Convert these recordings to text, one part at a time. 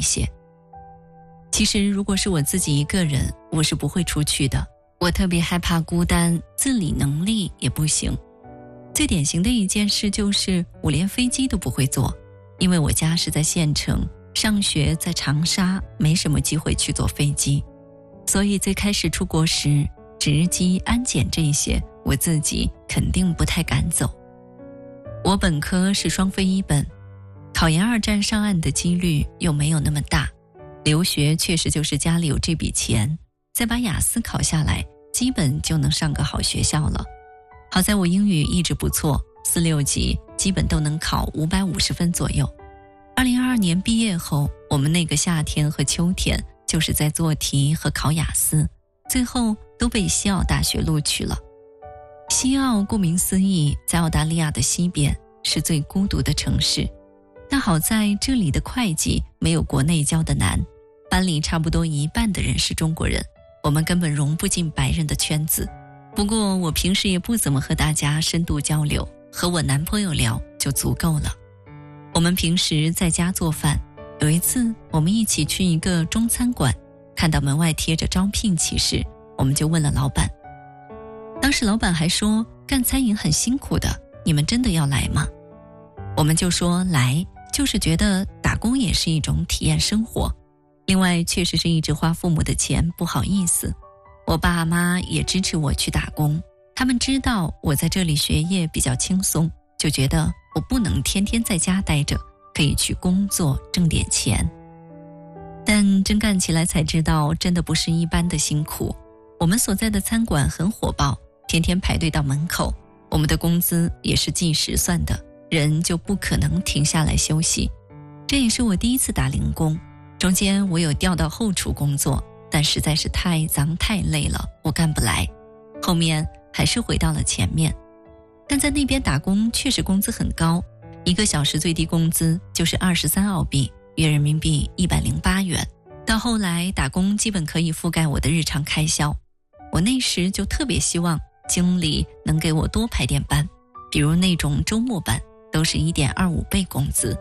些。其实如果是我自己一个人，我是不会出去的。我特别害怕孤单，自理能力也不行。最典型的一件事就是我连飞机都不会坐，因为我家是在县城，上学在长沙，没什么机会去坐飞机。所以最开始出国时，值机、安检这些，我自己肯定不太敢走。我本科是双非一本，考研2战上岸的几率又没有那么大。留学确实就是家里有这笔钱，再把雅思考下来，基本就能上个好学校了。好在我英语一直不错，4、6级基本都能考550分左右。2022年毕业后，我们那个夏天和秋天就是在做题和考雅思，最后都被西澳大学录取了。西澳顾名思义，在澳大利亚的西边，是最孤独的城市。但好在这里的会计没有国内教的难，班里差不多1半的人是中国人，我们根本融不进白人的圈子。不过我平时也不怎么和大家深度交流，和我男朋友聊就足够了。我们平时在家做饭，有一次我们一起去一个中餐馆，看到门外贴着招聘启事，我们就问了老板。当时老板还说，干餐饮很辛苦的，你们真的要来吗？我们就说来，就是觉得打工也是一种体验生活，另外确实是一直花父母的钱，不好意思。我爸妈也支持我去打工，他们知道我在这里学业比较轻松，就觉得我不能天天在家待着，可以去工作挣点钱。但真干起来才知道，真的不是一般的辛苦。我们所在的餐馆很火爆，天天排队到门口，我们的工资也是计时算的，人就不可能停下来休息。这也是我第一次打零工，中间我有调到后厨工作，但实在是太脏太累了，我干不来，后面还是回到了前面。但在那边打工确实工资很高，1个小时最低工资就是23澳币，约人民币108元。到后来打工基本可以覆盖我的日常开销，我那时就特别希望经理能给我多排点班，比如那种周末班，都是1.25倍工资。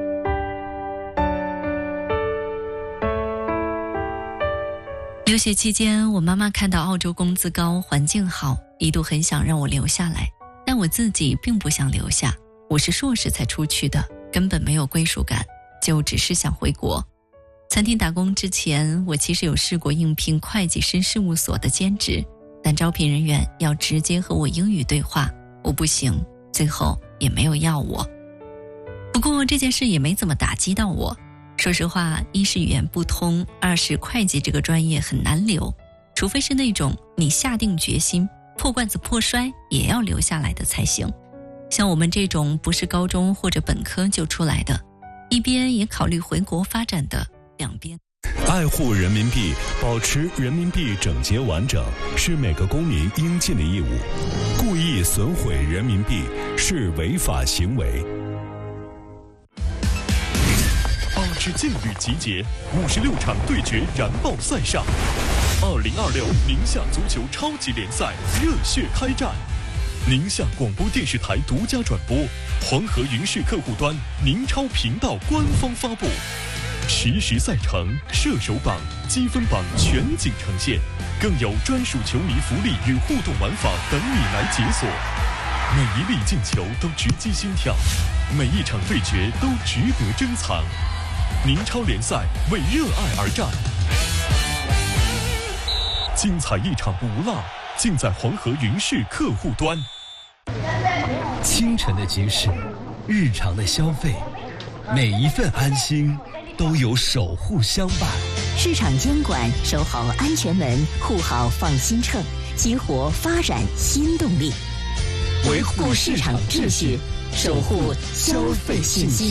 留学期间，我妈妈看到澳洲工资高，环境好，一度很想让我留下来，但我自己并不想留下。我是硕士才出去的，根本没有归属感，就只是想回国。餐厅打工之前，我其实有试过应聘会计师事务所的兼职，但招聘人员要直接和我英语对话，我不行，最后也没有要我。不过这件事也没怎么打击到我。说实话，一是语言不通，二是会计这个专业很难留，除非是那种你下定决心破罐子破摔也要留下来的才行。像我们这种不是高中或者本科就出来的，一边也考虑回国发展的，两边爱护人民币，保持人民币整洁完整，是每个公民应尽的义务。故意损毁人民币是违法行为。 8支劲旅集结，56场对决燃爆赛上，2026宁夏足球超级联赛热血开战。宁夏广播电视台独家转播，黄河云视客户端宁超频道官方发布，实时赛程、射手榜、积分榜全景呈现，更有专属球迷福利与互动玩法等你来解锁。每一粒进球都直击心跳，每一场对决都值得珍藏。宁超联赛为热爱而战，精彩一场不落，尽在黄河云视客户端。 清晨的集市，日常的消费，每一份安心都有守护相伴。 市场监管，守好安全门，护好放心秤，激活发展新动力，维护市场秩序，守护消费信心。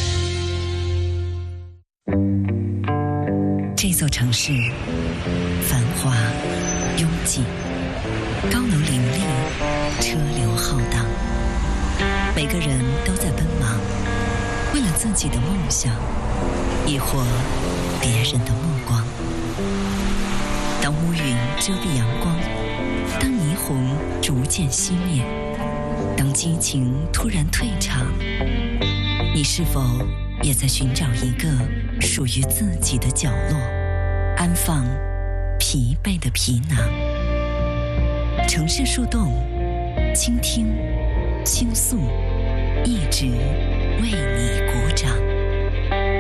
这座城市繁华拥挤，高楼林立，车流浩荡，每个人都在奔忙，为了自己的梦想，亦或别人的目光。当乌云遮蔽阳光，当霓虹逐渐熄灭，当激情突然退场，你是否也在寻找一个属于自己的角落，安放疲惫的皮囊。城市树洞，倾听，倾诉，一直为你过。